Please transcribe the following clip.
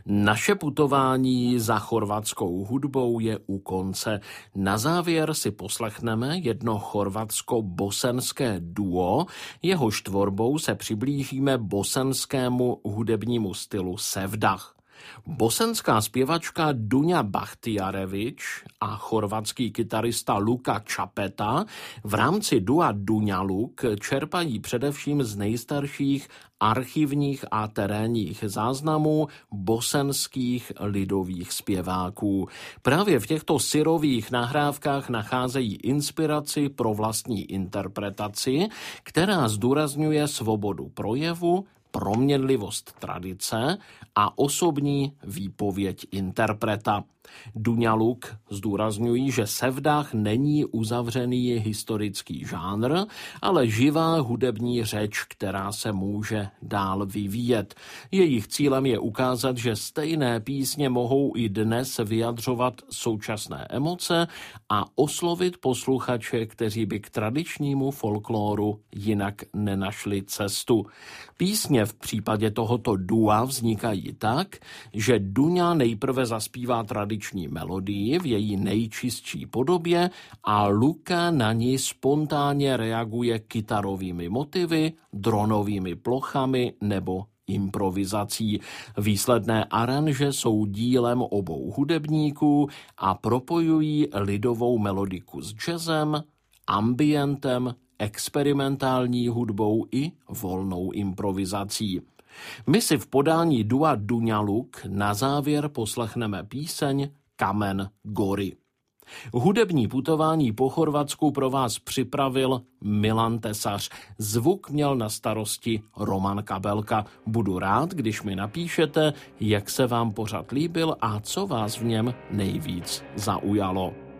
Naše putování za chorvatskou hudbou je u konce. Na závěr si poslechneme jedno chorvatsko-bosenské duo, jehož tvorbou se přiblížíme bosenskému hudebnímu stylu sevdah. Bosenská zpěvačka Dunja Bahtijarević a chorvatský kytarista Luka Čapeta v rámci dua Dunja Luk čerpají především z nejstarších archivních a terénních záznamů bosenských lidových zpěváků. Právě v těchto syrových nahrávkách nacházejí inspiraci pro vlastní interpretaci, která zdůrazňuje svobodu projevu, proměnlivost tradice a osobní výpověď interpreta. Dunja Luk zdůrazňují, že sevdah není uzavřený historický žánr, ale živá hudební řeč, která se může dál vyvíjet. Jejich cílem je ukázat, že stejné písně mohou i dnes vyjadřovat současné emoce a oslovit posluchače, kteří by k tradičnímu folkloru jinak nenašli cestu. Písně v případě tohoto dua vznikají tak, že Dunja nejprve zaspívá tradiční melodii v její nejčistší podobě a Luka na ní spontánně reaguje kytarovými motivy, dronovými plochami nebo improvizací. Výsledné aranže jsou dílem obou hudebníků a propojují lidovou melodiku s jazzem, ambientem, experimentální hudbou i volnou improvizací. My si v podání dua Dunja Luk na závěr poslechneme píseň Kamen Gory. Hudební putování po Chorvatsku pro vás připravil Milan Tesař. Zvuk měl na starosti Roman Kabelka. Budu rád, když mi napíšete, jak se vám pořad líbil a co vás v něm nejvíc zaujalo.